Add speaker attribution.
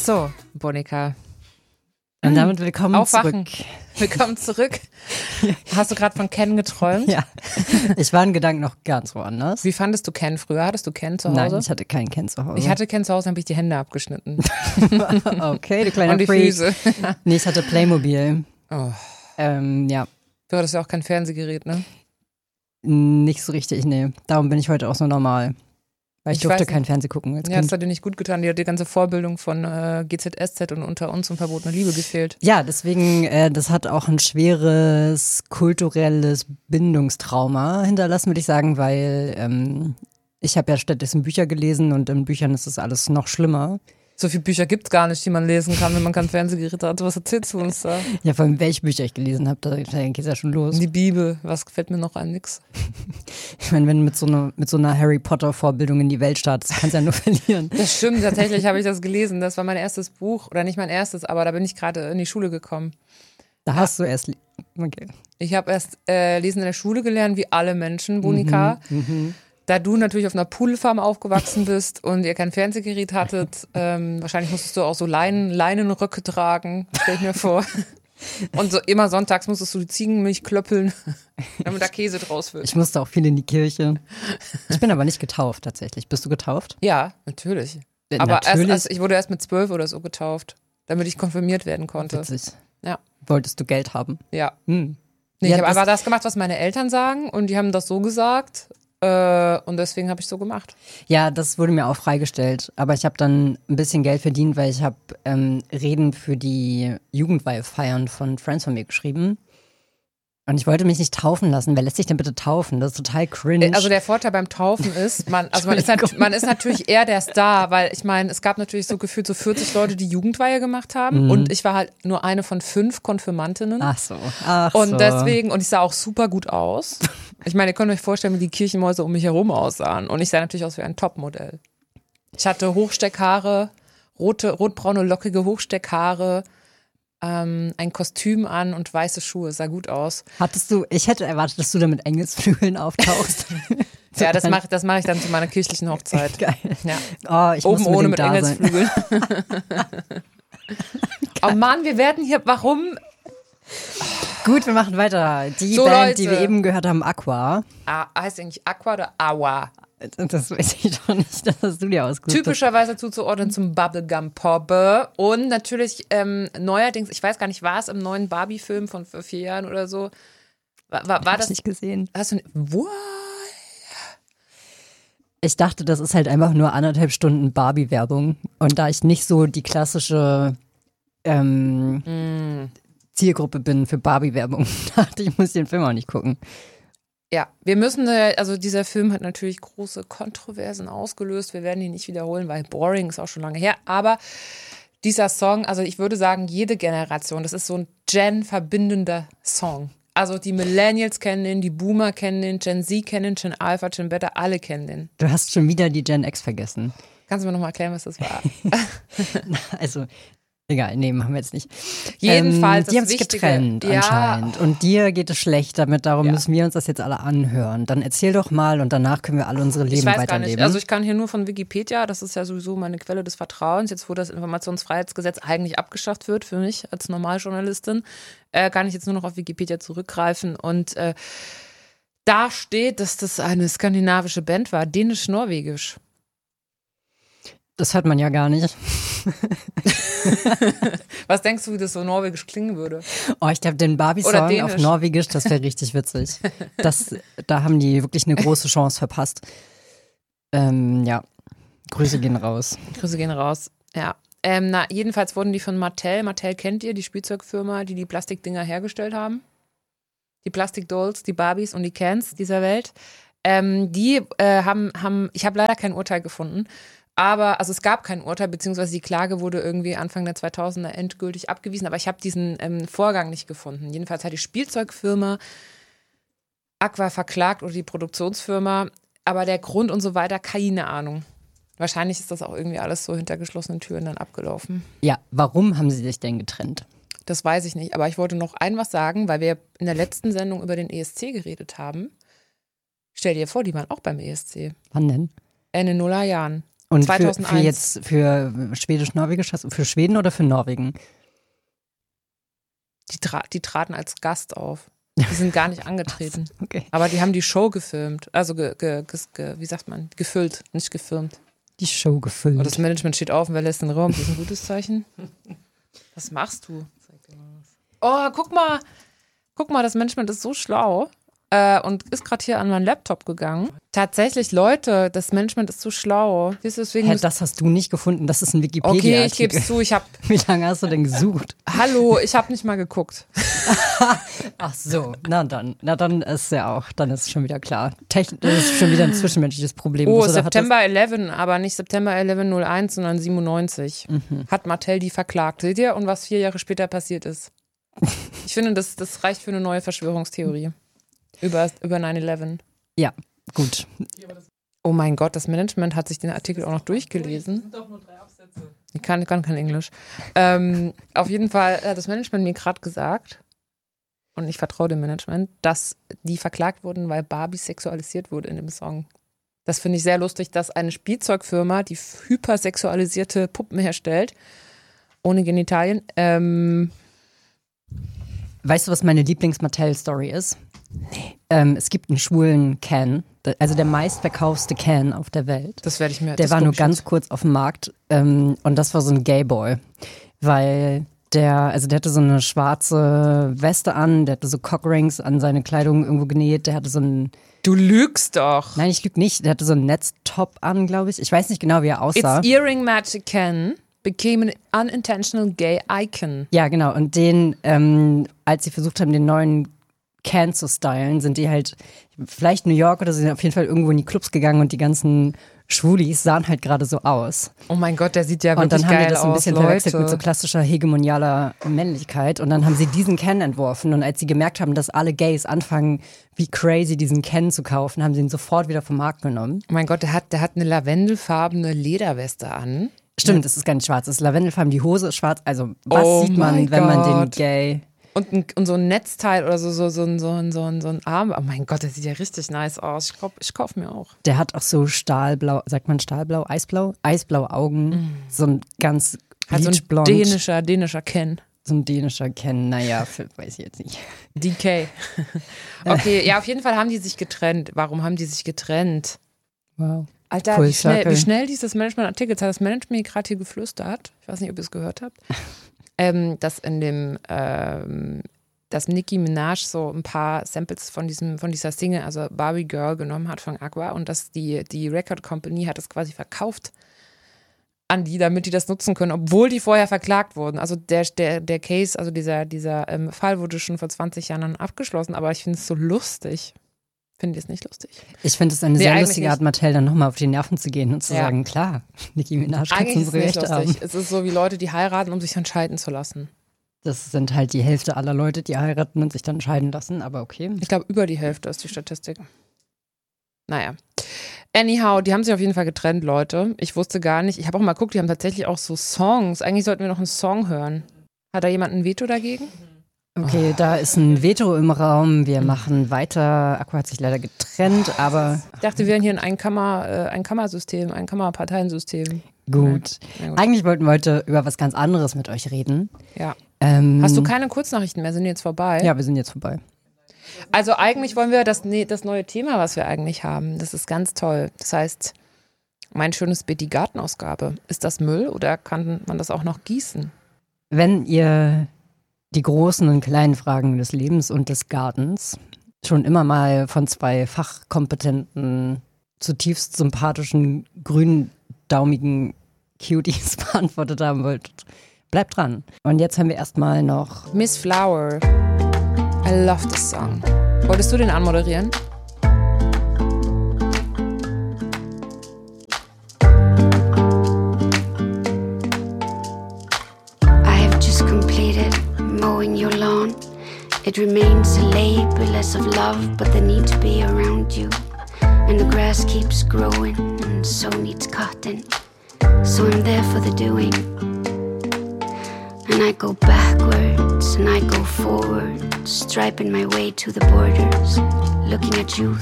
Speaker 1: So, Bonika.
Speaker 2: Und damit willkommen
Speaker 1: Aufwachen.
Speaker 2: zurück.
Speaker 1: Willkommen zurück. Hast du gerade von Ken geträumt?
Speaker 2: Ja, ich war in Gedanken noch ganz woanders.
Speaker 1: Wie fandest du Ken früher? Hattest du Ken zu Hause?
Speaker 2: Nein, ich hatte keinen Ken zu Hause.
Speaker 1: Ich hatte Ken zu Hause, dann habe ich die Hände abgeschnitten.
Speaker 2: Okay, du kleiner
Speaker 1: Und die
Speaker 2: Freak.
Speaker 1: Füße.
Speaker 2: Nee, ich hatte Playmobil.
Speaker 1: Oh.
Speaker 2: Ja,
Speaker 1: Du hattest ja auch kein Fernsehgerät, ne?
Speaker 2: nicht so richtig, nee. Darum bin ich heute auch so normal. Weil ich durfte
Speaker 1: weiß
Speaker 2: kein Fernsehen gucken als
Speaker 1: Ja, das
Speaker 2: Kind.
Speaker 1: hat dir nicht gut getan. Dir hat die ganze Vorbildung von GZSZ und Unter uns und Verbotene Liebe gefehlt.
Speaker 2: Ja, deswegen, das hat auch ein schweres kulturelles Bindungstrauma hinterlassen, würde ich sagen, weil ich habe ja stattdessen Bücher gelesen und in Büchern ist das alles noch schlimmer.
Speaker 1: So viele Bücher gibt's gar nicht, die man lesen kann, wenn man kein Fernsehgerät hat. Was erzählst du uns da?
Speaker 2: Ja, vor allem welche Bücher ich gelesen habe, da geht's ja schon los.
Speaker 1: Die Bibel, was gefällt mir noch an? Nix.
Speaker 2: Ich meine, wenn du mit so einer Harry Potter-Vorbildung in die Welt startest, kannst du ja nur verlieren.
Speaker 1: Das stimmt, tatsächlich habe ich das gelesen. Das war mein erstes Buch, oder nicht mein erstes, aber da bin ich gerade in die Schule gekommen.
Speaker 2: Da hast du erst. Okay.
Speaker 1: Ich habe erst Lesen in der Schule gelernt, wie alle Menschen, Bonika. Da du natürlich auf einer Poolfarm aufgewachsen bist und ihr kein Fernsehgerät hattet, wahrscheinlich musstest du auch so Leinenröcke tragen, stell ich mir vor. Und so immer sonntags musstest du die Ziegenmilch klöppeln, damit da Käse draus wird.
Speaker 2: Ich musste auch viel in die Kirche. Ich bin aber nicht getauft tatsächlich. Bist du getauft?
Speaker 1: Ja, natürlich. Aber
Speaker 2: natürlich.
Speaker 1: ich wurde erst mit 12 oder so getauft, damit ich konfirmiert werden konnte.
Speaker 2: Witzig.
Speaker 1: Ja.
Speaker 2: Wolltest du Geld haben?
Speaker 1: Ja.
Speaker 2: Hm.
Speaker 1: Nee,
Speaker 2: Ja,
Speaker 1: ich habe
Speaker 2: das-
Speaker 1: einfach das gemacht, was meine Eltern sagen und die haben das so gesagt und deswegen habe ich so gemacht.
Speaker 2: Ja, das wurde mir auch freigestellt. Aber ich habe dann ein bisschen Geld verdient, weil ich habe Reden für die Jugendweihfeiern von Friends von mir geschrieben. Und ich wollte mich nicht taufen lassen. Wer lässt sich denn bitte taufen? Das ist total cringe.
Speaker 1: Also der Vorteil beim Taufen ist, man ist natürlich eher der Star, weil ich meine, es gab natürlich so gefühlt so 40 Leute, die Jugendweihe gemacht haben und ich war halt nur eine von 5 Konfirmandinnen.
Speaker 2: Ach so.
Speaker 1: Und deswegen, und ich sah auch super gut aus. Ich meine, ihr könnt euch vorstellen, wie die Kirchenmäuse um mich herum aussahen. Und ich sah natürlich aus wie ein Topmodell. Ich hatte Hochsteckhaare, rotbraune, lockige Hochsteckhaare, ein Kostüm an und weiße Schuhe. Sah gut aus.
Speaker 2: Ich hätte erwartet, dass du da mit Engelsflügeln auftauchst.
Speaker 1: Ja, das mach ich dann zu meiner kirchlichen Hochzeit.
Speaker 2: Geil.
Speaker 1: Ja.
Speaker 2: Oh, ich
Speaker 1: Oben
Speaker 2: muss
Speaker 1: ohne
Speaker 2: unbedingt
Speaker 1: mit
Speaker 2: da sein.
Speaker 1: Engelsflügeln. Oh Mann, wir werden hier, warum?
Speaker 2: Gut, wir machen weiter. Die
Speaker 1: So,
Speaker 2: Band, die
Speaker 1: Leute.
Speaker 2: wir eben gehört haben, Aqua.
Speaker 1: Heißt eigentlich Aqua oder Aua?
Speaker 2: Das weiß ich doch nicht, das hast du dir ausgesucht.
Speaker 1: Typischerweise zuzuordnen zum Bubblegum-Pop. Und natürlich neuerdings, ich weiß gar nicht, war es im neuen Barbie-Film von vor 4 Jahren oder so? War
Speaker 2: Hab
Speaker 1: das
Speaker 2: ich nicht gesehen.
Speaker 1: Hast du what?
Speaker 2: Ich dachte, das ist halt einfach nur 1,5 Stunden Barbie-Werbung. Und da ich nicht so die klassische Zielgruppe bin für Barbie-Werbung, dachte ich, muss den Film auch nicht gucken.
Speaker 1: Ja, wir müssen, also dieser Film hat natürlich große Kontroversen ausgelöst. Wir werden ihn nicht wiederholen, weil boring ist auch schon lange her. Aber dieser Song, also ich würde sagen, jede Generation, das ist so ein Gen-verbindender Song. Also die Millennials kennen den, die Boomer kennen den, Gen Z kennen den, Gen Alpha, Gen Beta, alle kennen den.
Speaker 2: Du hast schon wieder die Gen X vergessen.
Speaker 1: Kannst du mir nochmal erklären, was das war?
Speaker 2: Also, egal, nee, machen wir jetzt nicht.
Speaker 1: Jedenfalls
Speaker 2: die
Speaker 1: das
Speaker 2: haben sich
Speaker 1: Wichtige-
Speaker 2: getrennt
Speaker 1: Ja.
Speaker 2: anscheinend. Und dir geht es schlecht damit, darum
Speaker 1: Ja.
Speaker 2: müssen wir uns das jetzt alle anhören. Dann erzähl doch mal und danach können wir alle unsere Leben
Speaker 1: Ich weiß gar
Speaker 2: weiterleben.
Speaker 1: nicht. Also ich kann hier nur von Wikipedia, das ist ja sowieso meine Quelle des Vertrauens, jetzt wo das Informationsfreiheitsgesetz eigentlich abgeschafft wird für mich als Normaljournalistin, kann ich jetzt nur noch auf Wikipedia zurückgreifen. Und da steht, dass das eine skandinavische Band war, dänisch-norwegisch.
Speaker 2: Das hört man ja gar nicht.
Speaker 1: Was denkst du, wie das so norwegisch klingen würde?
Speaker 2: Oh, ich glaube, den
Speaker 1: Oder
Speaker 2: Barbie-Song
Speaker 1: Dänisch.
Speaker 2: auf Norwegisch, das wäre richtig witzig. Da haben die wirklich eine große Chance verpasst. Ja, Grüße gehen raus.
Speaker 1: Grüße gehen raus. Ja. Jedenfalls wurden die von Mattel. Mattel kennt ihr, die Spielzeugfirma, die Plastikdinger hergestellt haben. Die Plastikdolls, die Barbies und die Cans dieser Welt. Die haben, ich habe leider kein Urteil gefunden, aber, also es gab kein Urteil, beziehungsweise die Klage wurde irgendwie Anfang der 2000er endgültig abgewiesen, aber ich habe diesen Vorgang nicht gefunden. Jedenfalls hat die Spielzeugfirma Aqua verklagt oder die Produktionsfirma, aber der Grund und so weiter, keine Ahnung. Wahrscheinlich ist das auch irgendwie alles so hinter geschlossenen Türen dann abgelaufen.
Speaker 2: Ja, warum haben sie sich denn getrennt?
Speaker 1: Das weiß ich nicht, aber ich wollte noch was sagen, weil wir in der letzten Sendung über den ESC geredet haben. Stell dir vor, die waren auch beim ESC.
Speaker 2: Wann denn?
Speaker 1: In den Nullerjahren.
Speaker 2: Und
Speaker 1: 2001.
Speaker 2: für Schwedisch-Norwegisch, für Schweden oder für Norwegen?
Speaker 1: Die traten als Gast auf. Die sind gar nicht angetreten.
Speaker 2: Okay.
Speaker 1: Aber die haben die Show gefilmt. Also, wie sagt man? Gefüllt, nicht gefilmt.
Speaker 2: Die Show gefüllt.
Speaker 1: Und das Management steht auf und wer lässt den Raum? Das ist ein gutes Zeichen. Was machst du? Oh, guck mal, das Management ist so schlau und ist gerade hier an meinen Laptop gegangen. Tatsächlich, Leute, das Management ist so schlau. Deswegen
Speaker 2: das hast du nicht gefunden, das ist ein Wikipedia-Artikel.
Speaker 1: Okay, ich gebe es zu,
Speaker 2: Wie lange hast du denn gesucht?
Speaker 1: Hallo, ich habe nicht mal geguckt.
Speaker 2: Ach so, na dann ist ja auch, dann ist es schon wieder klar. Das ist schon wieder ein zwischenmenschliches Problem.
Speaker 1: Oh, September 11, aber nicht September 11/01, sondern 97. Hat Mattel die verklagt. Seht ihr? Und was 4 Jahre später passiert ist. Ich finde, das reicht für eine neue Verschwörungstheorie. Über 9/11.
Speaker 2: Ja, gut.
Speaker 1: Oh mein Gott, das Management hat sich den Artikel auch noch durchgelesen. Das sind doch nur 3 Absätze. Ich kann kein Englisch. Auf jeden Fall hat das Management mir gerade gesagt, und ich vertraue dem Management, dass die verklagt wurden, weil Barbie sexualisiert wurde in dem Song. Das finde ich sehr lustig, dass eine Spielzeugfirma, die hypersexualisierte Puppen herstellt, ohne Genitalien.
Speaker 2: Weißt du, was meine Lieblings-Mattel-Story ist? Nee. Es gibt einen schwulen Ken, also der meistverkaufste Ken auf der Welt.
Speaker 1: Das werde ich mir.
Speaker 2: Der war nur ganz kurz auf dem Markt und das war so ein Gayboy, weil der hatte so eine schwarze Weste an, der hatte so Cockrings an seine Kleidung irgendwo genäht, der hatte so ein...
Speaker 1: Du lügst doch.
Speaker 2: Nein, ich lüge nicht, der hatte so einen Netztop an, glaube ich. Ich weiß nicht genau, wie er aussah.
Speaker 1: It's Earring Magic Ken became an unintentional gay icon.
Speaker 2: Ja, genau. Und den, als sie versucht haben, den neuen Ken zu stylen, sind die halt vielleicht New York oder so, sind auf jeden Fall irgendwo in die Clubs gegangen und die ganzen Schwulis sahen halt gerade so aus.
Speaker 1: Oh mein Gott, der sieht ja wirklich geil aus.
Speaker 2: Und dann haben die das so ein bisschen verwechselt mit so klassischer hegemonialer Männlichkeit. Und dann haben sie diesen Ken entworfen. Und als sie gemerkt haben, dass alle Gays anfangen, wie crazy diesen Ken zu kaufen, haben sie ihn sofort wieder vom Markt genommen.
Speaker 1: Oh mein Gott, der hat eine lavendelfarbene Lederweste an.
Speaker 2: Stimmt, das ist gar nicht schwarz. Das ist lavendelfarben, die Hose ist schwarz. Also was sieht man, wenn man den Gay...
Speaker 1: Und so ein Netzteil oder so ein Arm. Oh mein Gott, das sieht ja richtig nice aus. Ich kauf mir auch.
Speaker 2: Der hat auch so stahlblau, sagt man stahlblau, eisblau? Eisblaue Augen. So ein ganz bleachblond.
Speaker 1: So ein dänischer Ken.
Speaker 2: So ein dänischer Ken, naja, weiß ich jetzt nicht.
Speaker 1: DK. Okay, ja, auf jeden Fall haben die sich getrennt. Warum haben die sich getrennt?
Speaker 2: Wow.
Speaker 1: Alter, wie schnell dieses Management-Artikel, hat das Management mir gerade hier geflüstert. Ich weiß nicht, ob ihr es gehört habt. Dass in dem, dass Nicki Minaj so ein paar Samples von dieser Single, also Barbie Girl, genommen hat von Aqua und dass die Record Company hat es quasi verkauft an die, damit die das nutzen können, obwohl die vorher verklagt wurden. Also der Case, also dieser Fall wurde schon vor 20 Jahren dann abgeschlossen, aber ich finde es so lustig. Finde ich es nicht lustig?
Speaker 2: Ich finde es eine sehr lustige Art, Mattel dann nochmal auf die Nerven zu gehen und zu sagen, klar, Nicki Minaj kann unsere Rechte haben.
Speaker 1: Es ist so wie Leute, die heiraten, um sich dann scheiden zu lassen.
Speaker 2: Das sind halt die Hälfte aller Leute, die heiraten und sich dann scheiden lassen, aber okay.
Speaker 1: Ich glaube, über die Hälfte ist die Statistik. Naja. Anyhow, die haben sich auf jeden Fall getrennt, Leute. Ich wusste gar nicht, ich habe auch mal geguckt, die haben tatsächlich auch so Songs. Eigentlich sollten wir noch einen Song hören. Hat da jemand ein Veto dagegen?
Speaker 2: Okay, da ist ein Veto im Raum. Wir machen weiter. Aqua hat sich leider getrennt, aber...
Speaker 1: Ich dachte, wir wären hier in ein Kammersystem, ein Kammerparteiensystem.
Speaker 2: Gut. Ja, eigentlich wollten wir heute über was ganz anderes mit euch reden.
Speaker 1: Ja. Hast du keine Kurznachrichten mehr? Sind die jetzt vorbei?
Speaker 2: Ja, wir sind jetzt vorbei.
Speaker 1: Also eigentlich wollen wir das neue Thema, was wir eigentlich haben. Das ist ganz toll. Das heißt, mein schönes Beet, die Gartenausgabe. Ist das Müll oder kann man das auch noch gießen?
Speaker 2: Wenn ihr die großen und kleinen Fragen des Lebens und des Gartens schon immer mal von 2 fachkompetenten, zutiefst sympathischen, gründaumigen Cuties beantwortet haben wollt, bleibt dran. Und jetzt haben wir erstmal noch
Speaker 1: Miss Flower. I love this song. Wolltest du den anmoderieren?
Speaker 3: Mowing your lawn, it remains a label of love, but they need to be around you. And the grass keeps growing, and so needs cutting. So I'm there for the doing. And I go backwards, and I go forward, striping my way to the borders, looking at you